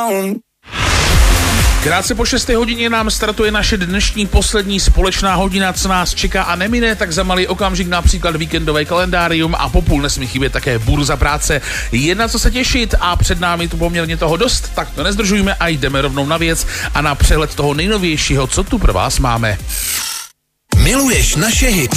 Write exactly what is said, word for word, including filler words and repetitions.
Krátce po šesté hodině nám startuje naše dnešní poslední společná hodina, co nás čeká a nemine tak za malý okamžik například víkendové kalendárium a po půl nesmí chybět také burza práce. Je na co se těšit a před námi tu poměrně toho dost, tak to nezdržujeme a jdeme rovnou na věc a na přehled toho nejnovějšího, co tu pro vás máme. Miluješ naše hity?